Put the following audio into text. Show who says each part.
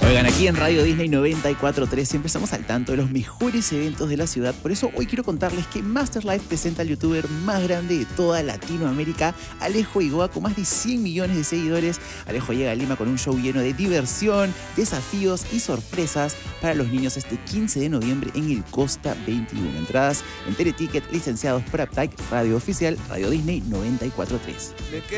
Speaker 1: Oigan, aquí en Radio Disney 94.3 siempre estamos al tanto de los mejores eventos de la ciudad. Por eso hoy quiero contarles que Master Life presenta al youtuber más grande de toda Latinoamérica, Alejo Igoa, con más de 100 millones de seguidores. Alejo llega a Lima con un show lleno de diversión, desafíos y sorpresas para los niños este 15 de noviembre en el Costa 21. Entradas en Teleticket, licenciados por Aptike, Radio Oficial, Radio Disney 94.3.